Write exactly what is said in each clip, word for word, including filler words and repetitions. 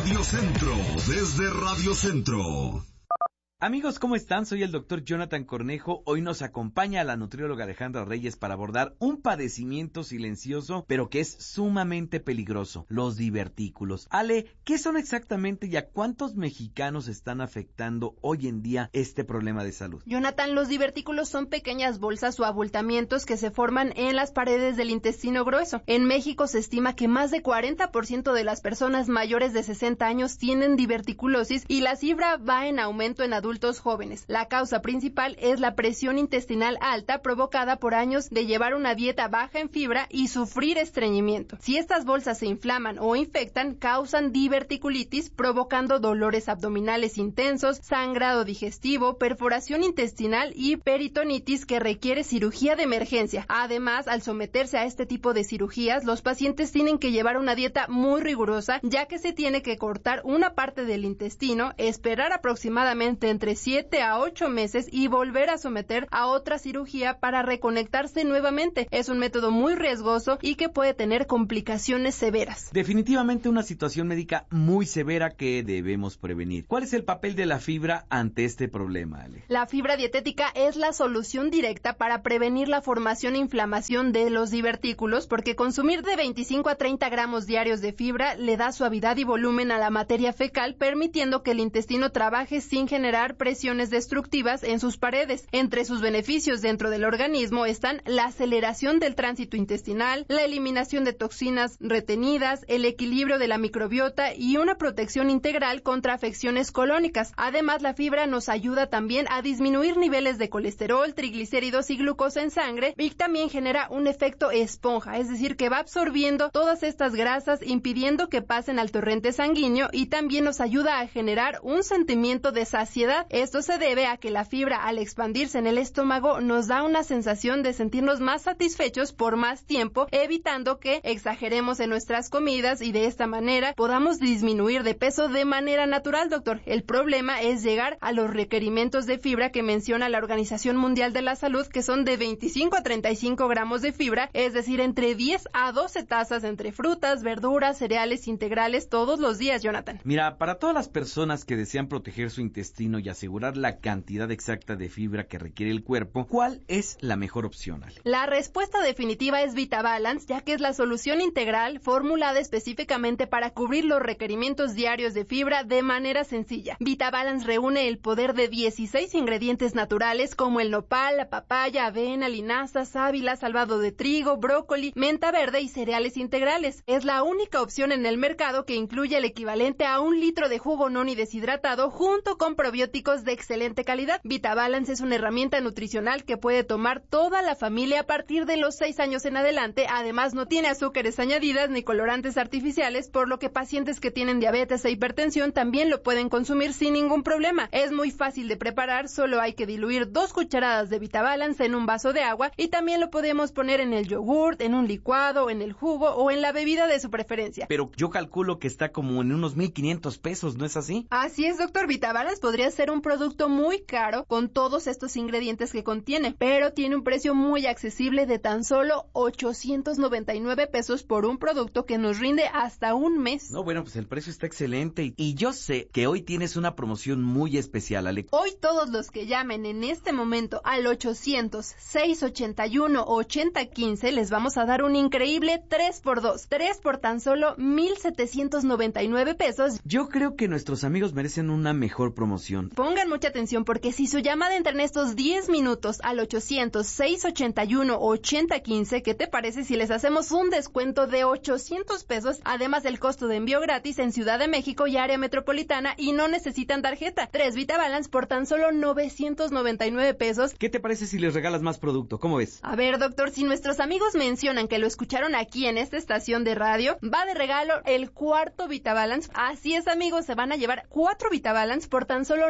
Radio Centro, desde Radio Centro. Amigos, ¿cómo están? Soy el doctor Jonathan Cornejo. Hoy nos acompaña la nutrióloga Alejandra Reyes para abordar un padecimiento silencioso, pero que es sumamente peligroso, los divertículos. Ale, ¿qué son exactamente y a cuántos mexicanos están afectando hoy en día este problema de salud? Jonathan, los divertículos son pequeñas bolsas o abultamientos que se forman en las paredes del intestino grueso. En México se estima que más de cuarenta por ciento de las personas mayores de sesenta años tienen diverticulosis y la cifra va en aumento en adultos adultos jóvenes. La causa principal es la presión intestinal alta provocada por años de llevar una dieta baja en fibra y sufrir estreñimiento. Si estas bolsas se inflaman o infectan, causan diverticulitis, provocando dolores abdominales intensos, sangrado digestivo, perforación intestinal y peritonitis que requiere cirugía de emergencia. Además, al someterse a este tipo de cirugías, los pacientes tienen que llevar una dieta muy rigurosa, ya que se tiene que cortar una parte del intestino, esperar aproximadamente entre siete a ocho meses y volver a someter a otra cirugía para reconectarse nuevamente. Es un método muy riesgoso y que puede tener complicaciones severas. Definitivamente una situación médica muy severa que debemos prevenir. ¿Cuál es el papel de la fibra ante este problema, Ale? La fibra dietética es la solución directa para prevenir la formación e inflamación de los divertículos, porque consumir de veinticinco a treinta gramos diarios de fibra le da suavidad y volumen a la materia fecal, permitiendo que el intestino trabaje sin generar presiones destructivas en sus paredes. Entre sus beneficios dentro del organismo están la aceleración del tránsito intestinal, la eliminación de toxinas retenidas, el equilibrio de la microbiota y una protección integral contra afecciones colónicas. Además, la fibra nos ayuda también a disminuir niveles de colesterol, triglicéridos y glucosa en sangre, y también genera un efecto esponja, es decir, que va absorbiendo todas estas grasas, impidiendo que pasen al torrente sanguíneo, y también nos ayuda a generar un sentimiento de saciedad. Esto se debe a que la fibra, al expandirse en el estómago, nos da una sensación de sentirnos más satisfechos por más tiempo, evitando que exageremos en nuestras comidas y de esta manera podamos disminuir de peso de manera natural, doctor. El problema es llegar a los requerimientos de fibra que menciona la Organización Mundial de la Salud, que son de veinticinco a treinta y cinco gramos de fibra, es decir, entre diez a doce tazas entre frutas, verduras, cereales integrales todos los días, Jonathan. Mira, para todas las personas que desean proteger su intestino y asegurar la cantidad exacta de fibra que requiere el cuerpo, ¿cuál es la mejor opción, Ale? La respuesta definitiva es VitaBalance, ya que es la solución integral formulada específicamente para cubrir los requerimientos diarios de fibra de manera sencilla. VitaBalance reúne el poder de dieciséis ingredientes naturales como el nopal, la papaya, avena, linaza, sábila, salvado de trigo, brócoli, menta verde y cereales integrales. Es la única opción en el mercado que incluye el equivalente a un litro de jugo noni deshidratado junto con probióticos de excelente calidad. VitaBalance es una herramienta nutricional que puede tomar toda la familia a partir de los seis años en adelante. Además, no tiene azúcares añadidas ni colorantes artificiales, por lo que pacientes que tienen diabetes e hipertensión también lo pueden consumir sin ningún problema. Es muy fácil de preparar, solo hay que diluir dos cucharadas de VitaBalance en un vaso de agua, y también lo podemos poner en el yogurt, en un licuado, en el jugo o en la bebida de su preferencia. Pero yo calculo que está como en unos mil quinientos pesos, ¿no es así? Así es, doctor. VitaBalance podría ser un producto muy caro con todos estos ingredientes que contiene, pero tiene un precio muy accesible de tan solo ochocientos noventa y nueve pesos por un producto que nos rinde hasta un mes. No, bueno, pues el precio está excelente, y, y yo sé que hoy tienes una promoción muy especial, Ale. Hoy todos los que llamen en este momento al ochocientos, seiscientos ochenta y uno, ochenta quince les vamos a dar un increíble tres por dos, tres por tan solo mil setecientos noventa y nueve pesos. Yo creo que nuestros amigos merecen una mejor promoción. Pongan mucha atención, porque si su llamada entra en estos diez minutos al ochocientos, seiscientos ochenta y uno, ochenta quince, ¿qué te parece si les hacemos un descuento de ochocientos pesos, además del costo de envío gratis en Ciudad de México y área metropolitana, y no necesitan tarjeta? Tres VitaBalance por tan solo novecientos noventa y nueve pesos. ¿Qué te parece si les regalas más producto? ¿Cómo ves? A ver, doctor, si nuestros amigos mencionan que lo escucharon aquí en esta estación de radio, va de regalo el cuarto VitaBalance. Así es, amigos, se van a llevar cuatro VitaBalance por tan solo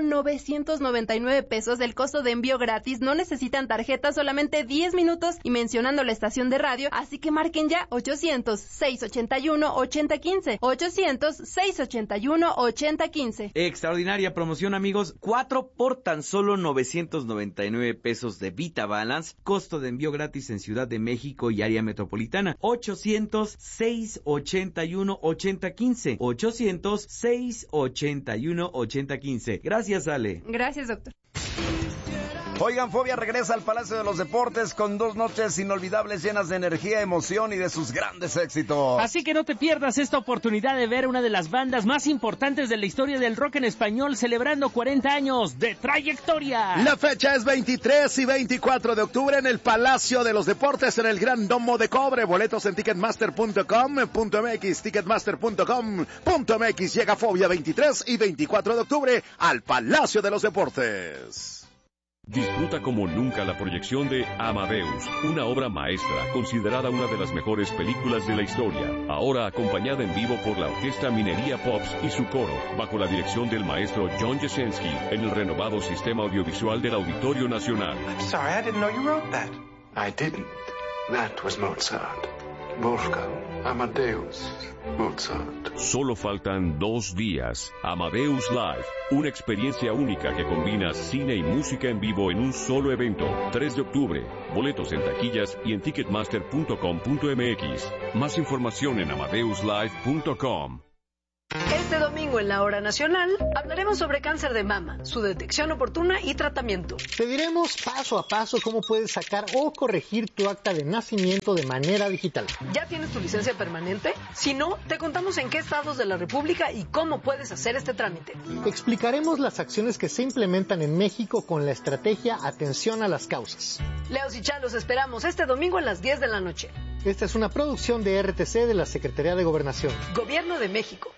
novecientos noventa y nueve pesos, el costo de envío gratis, no necesitan tarjeta, solamente diez minutos y mencionando la estación de radio, así que marquen ya ochocientos, seiscientos ochenta y uno, ochenta quince, ochocientos, seiscientos ochenta y uno, ochenta quince. Extraordinaria promoción, amigos, cuatro por tan solo novecientos noventa y nueve pesos de Vita Balance, costo de envío gratis en Ciudad de México y área metropolitana, ochocientos, seiscientos ochenta y uno, ochenta quince, ochocientos, seiscientos ochenta y uno, ochenta quince. Gracias, Ale. Gracias, doctor. Oigan, Fobia regresa al Palacio de los Deportes con dos noches inolvidables llenas de energía, emoción y de sus grandes éxitos. Así que no te pierdas esta oportunidad de ver una de las bandas más importantes de la historia del rock en español celebrando cuarenta años de trayectoria. La fecha es veintitrés y veinticuatro de octubre en el Palacio de los Deportes en el Gran Domo de Cobre. Boletos en ticketmaster punto com punto m x, ticketmaster punto com punto m x. Llega Fobia veintitrés y veinticuatro de octubre al Palacio de los Deportes. Disfruta como nunca la proyección de Amadeus, una obra maestra, considerada una de las mejores películas de la historia. Ahora acompañada en vivo por la Orquesta Minería Pops y su coro, bajo la dirección del maestro John Jasenski, en el renovado Sistema Audiovisual del Auditorio Nacional. I'm sorry, I didn't know you wrote that. I didn't. That was Mozart. Wolfgang Amadeus Mozart. Solo faltan dos días. Amadeus Live, una experiencia única que combina cine y música en vivo en un solo evento. tres de octubre. Boletos en taquillas y en ticketmaster punto com punto m x. Más información en amadeus live punto com. Este domingo en la Hora Nacional hablaremos sobre cáncer de mama, su detección oportuna y tratamiento. Te diremos paso a paso cómo puedes sacar o corregir tu acta de nacimiento de manera digital. ¿Ya tienes tu licencia permanente? Si no, te contamos en qué estados de la República y cómo puedes hacer este trámite. Explicaremos las acciones que se implementan en México con la estrategia Atención a las Causas. Leos y Chá, los esperamos este domingo a las diez de la noche. Esta es una producción de R T C de la Secretaría de Gobernación. Gobierno de México.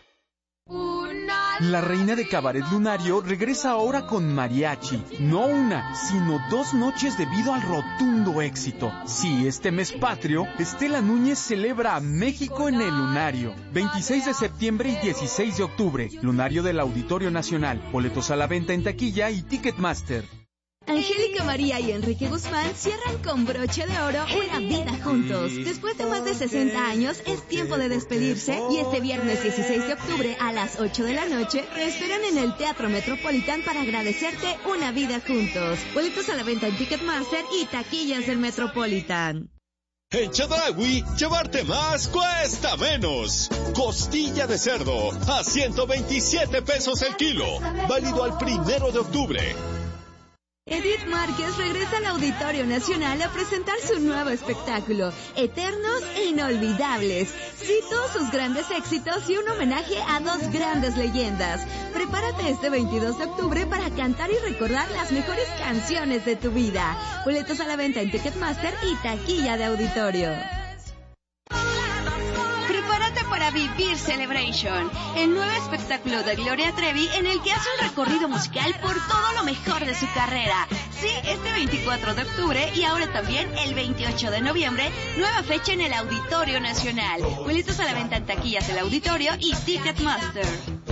La reina de Cabaret Lunario regresa ahora con mariachi. No una, sino dos noches debido al rotundo éxito. Sí, este mes patrio, Estela Núñez celebra a México en el Lunario. veintiséis de septiembre y dieciséis de octubre. Lunario del Auditorio Nacional. Boletos a la venta en taquilla y Ticketmaster. Angélica María y Enrique Guzmán cierran con broche de oro una vida juntos. Después de más de sesenta años, es tiempo de despedirse y este viernes dieciséis de octubre a las ocho de la noche te esperan en el Teatro Metropolitan para agradecerte una vida juntos. Boletos a la venta en Ticketmaster y taquillas del Metropolitan. En Chedraui, llevarte más cuesta menos. Costilla de cerdo a ciento veintisiete pesos el kilo. Válido al primero de octubre. Edith Márquez regresa al Auditorio Nacional a presentar su nuevo espectáculo, Eternos e Inolvidables. Sí, todos sus grandes éxitos y un homenaje a dos grandes leyendas. Prepárate este veintidós de octubre para cantar y recordar las mejores canciones de tu vida. Boletos a la venta en Ticketmaster y taquilla de auditorio. Prepárate para vivir Celebration, el nuevo espectáculo de Gloria Trevi en el que hace un recorrido musical por todo lo mejor de su carrera. Sí, este veinticuatro de octubre y ahora también el veintiocho de noviembre, nueva fecha en el Auditorio Nacional. Boletos a la venta en taquillas del auditorio y Ticketmaster.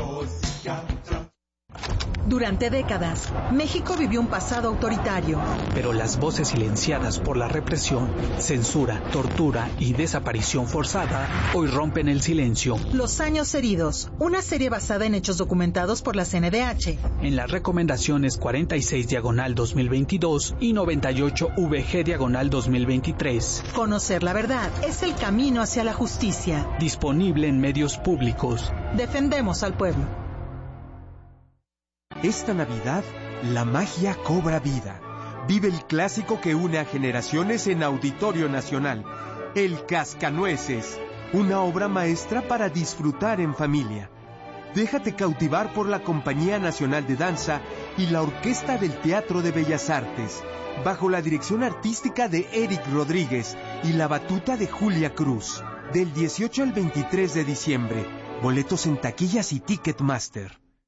Durante décadas, México vivió un pasado autoritario. Pero las voces silenciadas por la represión, censura, tortura y desaparición forzada hoy rompen el silencio. Los años heridos, una serie basada en hechos documentados por la C N D H. En las recomendaciones cuarenta y seis diagonal dos mil veintidós y noventa y ocho V G diagonal dos mil veintitrés. Conocer la verdad es el camino hacia la justicia. Disponible en medios públicos. Defendemos al pueblo. Esta Navidad, la magia cobra vida. Vive el clásico que une a generaciones en Auditorio Nacional, El Cascanueces, una obra maestra para disfrutar en familia. Déjate cautivar por la Compañía Nacional de Danza y la Orquesta del Teatro de Bellas Artes, bajo la dirección artística de Eric Rodríguez y la batuta de Julia Cruz. Del dieciocho al veintitrés de diciembre, boletos en taquillas y Ticketmaster.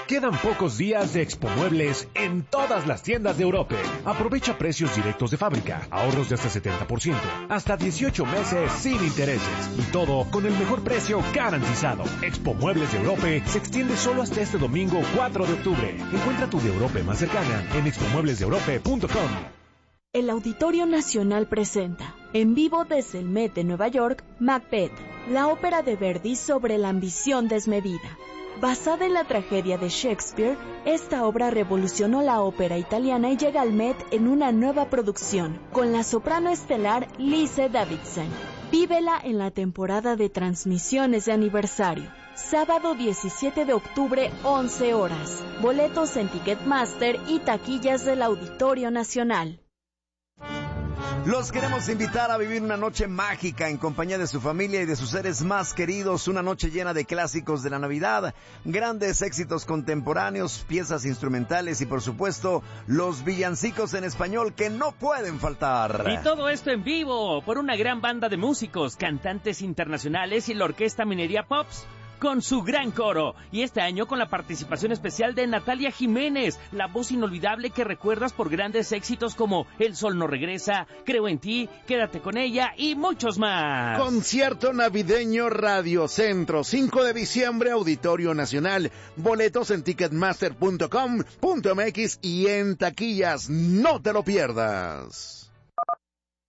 Quedan pocos días de Expo Muebles en todas las tiendas de Europa. Aprovecha precios directos de fábrica, ahorros de hasta setenta por ciento, hasta dieciocho meses sin intereses y todo con el mejor precio garantizado. Expo Muebles de Europa se extiende solo hasta este domingo cuatro de octubre. Encuentra tu de Europa más cercana en expo muebles de europa punto com. El Auditorio Nacional presenta, en vivo desde el Met de Nueva York, Macbeth, la ópera de Verdi sobre la ambición desmedida. Basada en la tragedia de Shakespeare, esta obra revolucionó la ópera italiana y llega al Met en una nueva producción, con la soprano estelar Lise Davidson. Vívela en la temporada de transmisiones de aniversario. Sábado diecisiete de octubre, once horas. Boletos en Ticketmaster y taquillas del Auditorio Nacional. Los queremos invitar a vivir una noche mágica en compañía de su familia y de sus seres más queridos, una noche llena de clásicos de la Navidad, grandes éxitos contemporáneos, piezas instrumentales y por supuesto los villancicos en español que no pueden faltar. Y todo esto en vivo por una gran banda de músicos, cantantes internacionales y la Orquesta Minería Pops, con su gran coro, y este año con la participación especial de Natalia Jiménez, la voz inolvidable que recuerdas por grandes éxitos como El Sol No Regresa, Creo en Ti, Quédate con Ella y muchos más. Concierto navideño Radio Centro, cinco de diciembre, Auditorio Nacional. Boletos en ticketmaster punto com punto m x y en taquillas, no te lo pierdas.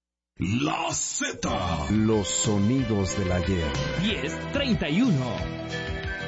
La Z. Los sonidos del ayer. diez treinta y uno.